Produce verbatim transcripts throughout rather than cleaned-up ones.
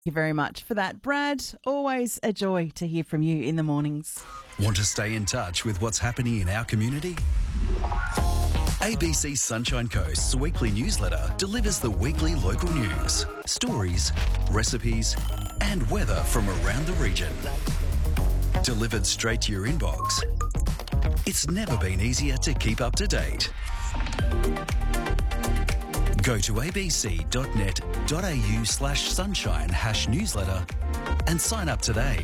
you very much for that, Brad. Always a joy to hear from you in the mornings. Want to stay in touch with what's happening in our community? A B C Sunshine Coast's weekly newsletter delivers the weekly local news, stories, recipes and weather from around the region. Delivered straight to your inbox. It's never been easier to keep up to date. Go to abc.net.au slash sunshine hash newsletter and sign up today.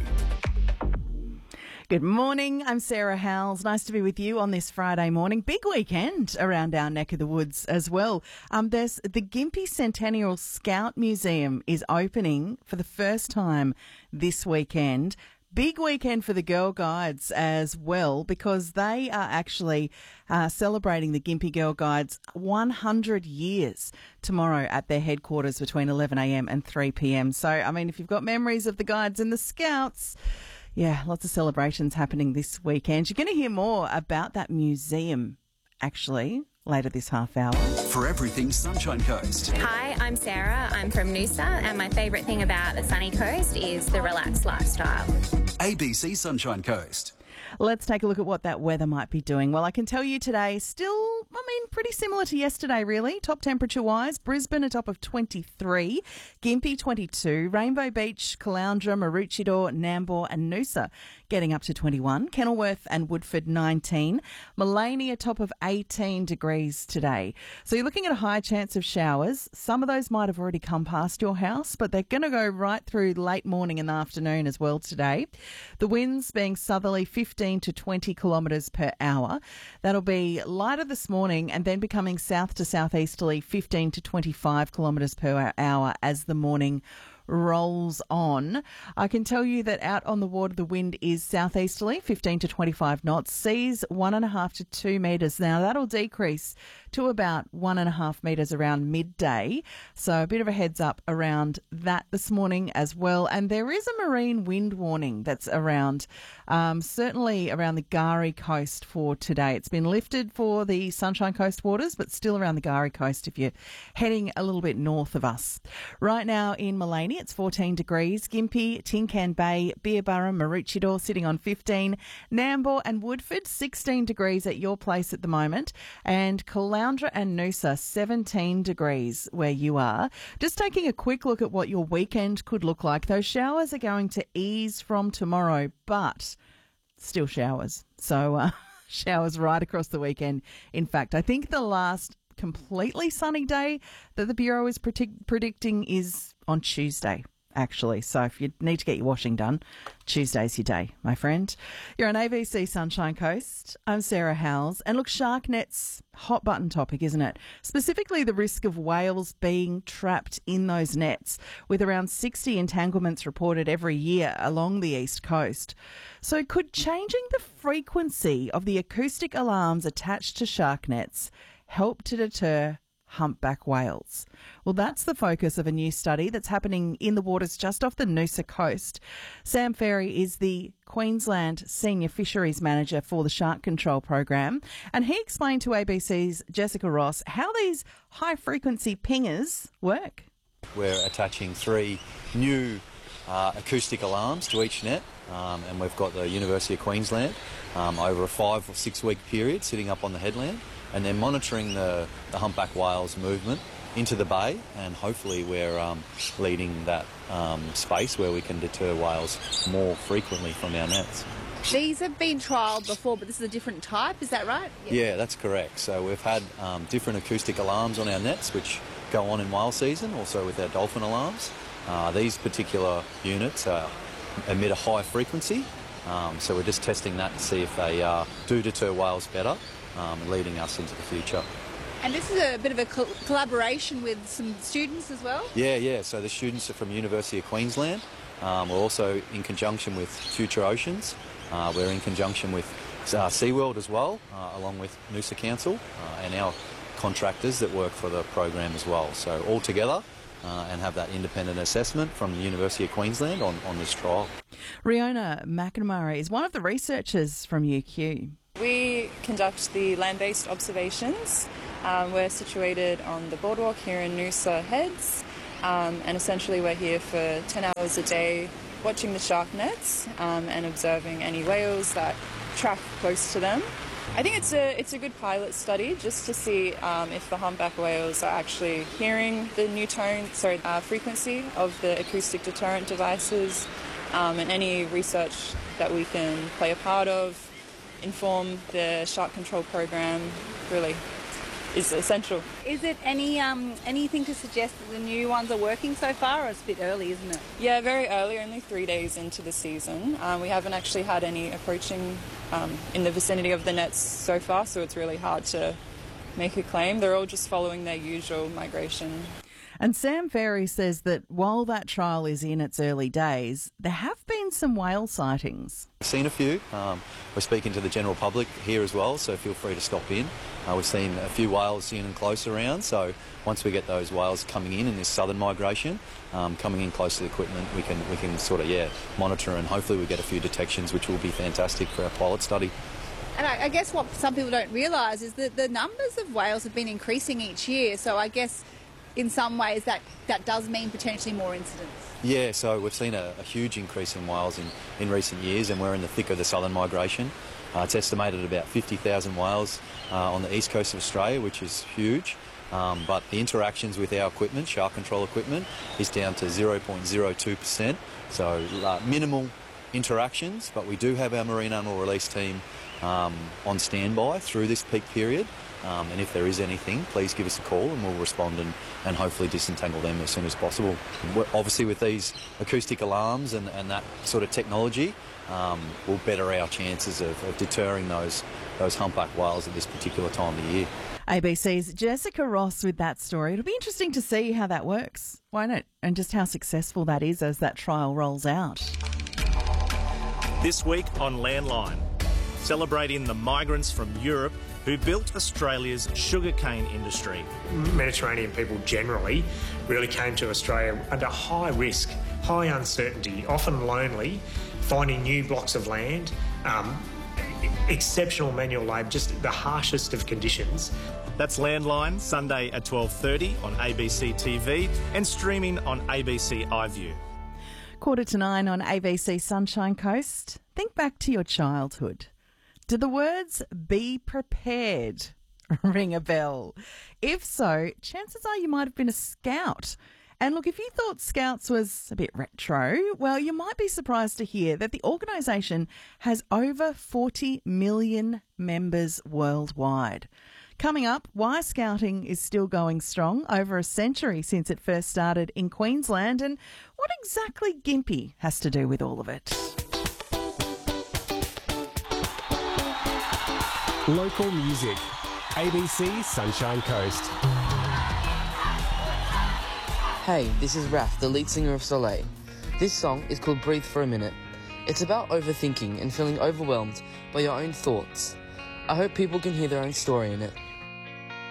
Good morning, I'm Sarah Howells. Nice to be with you on this Friday morning. Big weekend around our neck of the woods as well. Um, there's the Gympie Centennial Scout Museum is opening for the first time this weekend. Big weekend for the Girl Guides as well, because they are actually uh, celebrating the Gympie Girl Guides one hundred years tomorrow at their headquarters between eleven a.m. and three p.m. So, I mean, if you've got memories of the Guides and the Scouts, yeah, lots of celebrations happening this weekend. You're going to hear more about that museum, actually, later this half hour. For everything Sunshine Coast. Hi, I'm Sarah. I'm from Noosa, and my favourite thing about the sunny coast is the relaxed lifestyle. A B C Sunshine Coast. Let's take a look at what that weather might be doing. Well, I can tell you today, still, I mean, pretty similar to yesterday, really. Top temperature-wise, Brisbane a top of twenty-three, Gympie twenty-two, Rainbow Beach, Caloundra, Maroochydore, Nambour and Noosa getting up to twenty-one, Kenilworth and Woodford nineteen, Maleny a top of eighteen degrees today. So you're looking at a high chance of showers. Some of those might have already come past your house, but they're going to go right through late morning and afternoon as well today. The winds being southerly, fifteen to twenty kilometres per hour. That'll be lighter this morning and then becoming south to southeasterly, fifteen to twenty-five kilometres per hour as the morning rolls on. I can tell you that out on the water, the wind is southeasterly, fifteen to twenty-five knots, seas one and a half to two metres. Now that'll decrease to about one and a half metres around midday. So a bit of a heads up around that this morning as well. And there is a marine wind warning that's around, um, certainly around the Gari coast for today. It's been lifted for the Sunshine Coast waters, but still around the Gari coast if you're heading a little bit north of us. Right now in Maleny, it's fourteen degrees. Gympie, Tin Can Bay, Beerburra, Maroochydore sitting on fifteen. Nambour and Woodford, sixteen degrees at your place at the moment. And Caloundra and Noosa, seventeen degrees where you are. Just taking a quick look at what your weekend could look like. Those showers are going to ease from tomorrow, but still showers. So uh, showers right across the weekend. In fact, I think the last completely sunny day that the Bureau is predict- predicting is on Tuesday, actually. So if you need to get your washing done, Tuesday's your day, my friend. You're on A B C Sunshine Coast. I'm Sarah Howells. And look, shark nets, hot button topic, isn't it? Specifically the risk of whales being trapped in those nets, with around sixty entanglements reported every year along the east coast. So could changing the frequency of the acoustic alarms attached to shark nets help to deter humpback whales? Well, that's the focus of a new study that's happening in the waters just off the Noosa coast. Sam Ferry is the Queensland Senior Fisheries Manager for the Shark Control Program, and he explained to A B C's Jessica Ross how these high-frequency pingers work. We're attaching three new uh, acoustic alarms to each net, um, and we've got the University of Queensland um, over a five or six week period sitting up on the headland, and they're monitoring the, the humpback whale's movement into the bay, and hopefully we're um, leading that um, space where we can deter whales more frequently from our nets. These have been trialled before, but this is a different type, is that right? Yeah, that's correct. So we've had um, different acoustic alarms on our nets which go on in whale season, also with our dolphin alarms. Uh, these particular units uh, emit a high frequency, um, so we're just testing that to see if they uh, do deter whales better, um, leading us into the future. And this is a bit of a co- collaboration with some students as well? Yeah, yeah. So the students are from University of Queensland. Um, we're also in conjunction with Future Oceans. Uh, we're in conjunction with uh, SeaWorld as well, uh, along with Noosa Council uh, and our contractors that work for the program as well. So all together uh, and have that independent assessment from the University of Queensland on, on this trial. Riona McNamara is one of the researchers from U Q. We conduct the land-based observations. Um, we're situated on the boardwalk here in Noosa Heads, Um, and essentially we're here for ten hours a day watching the shark nets um, and observing any whales that track close to them. I think it's a it's a good pilot study just to see um, if the humpback whales are actually hearing the new tone, sorry, uh, frequency of the acoustic deterrent devices, um, and any research that we can play a part of, inform the shark control program, really is essential. Is it any um, anything to suggest that the new ones are working so far, or it's a bit early, isn't it? Yeah, very early, only three days into the season. Um, we haven't actually had any approaching um, in the vicinity of the nets so far, so it's really hard to make a claim. They're all just following their usual migration. And Sam Ferry says that while that trial is in its early days, there have been some whale sightings. We've seen a few. Um, we're speaking to the general public here as well, so feel free to stop in. Uh, we've seen a few whales in and close around, so once we get those whales coming in in this southern migration, um, coming in close to the equipment, we can we can sort of, yeah, monitor, and hopefully we get a few detections, which will be fantastic for our pilot study. And I, I guess what some people don't realise is that the numbers of whales have been increasing each year, so I guess in some ways that, that does mean potentially more incidents. Yeah, so we've seen a, a huge increase in whales in, in recent years, and we're in the thick of the southern migration. Uh, it's estimated about fifty thousand whales uh, on the east coast of Australia, which is huge. Um, but the interactions with our equipment, shark control equipment, is down to zero point zero two percent. So uh, minimal interactions, but we do have our marine animal release team um, on standby through this peak period. Um, and if there is anything, please give us a call and we'll respond and, and hopefully disentangle them as soon as possible. We're, obviously with these acoustic alarms and, and that sort of technology, um, we'll better our chances of, of deterring those, those humpback whales at this particular time of the year. A B C's Jessica Ross with that story. It'll be interesting to see how that works, won't it? And just how successful that is as that trial rolls out. This week on Landline, celebrating the migrants from Europe who built Australia's sugarcane industry. Mediterranean people generally really came to Australia under high risk, high uncertainty, often lonely, finding new blocks of land, um, exceptional manual labour, just the harshest of conditions. That's Landline, Sunday at twelve thirty on A B C T V and streaming on A B C iView. Quarter to nine on A B C Sunshine Coast. Think back to your childhood. Do the words "be prepared" ring a bell? If so, chances are you might have been a scout. And look, if you thought Scouts was a bit retro, well, you might be surprised to hear that the organisation has over forty million members worldwide. Coming up, why Scouting is still going strong over a century since it first started in Queensland, and what exactly Gympie has to do with all of it. Local music. A B C Sunshine Coast. Hey, this is Raf, the lead singer of Soleil. This song is called Breathe for a Minute. It's about overthinking and feeling overwhelmed by your own thoughts. I hope people can hear their own story in it.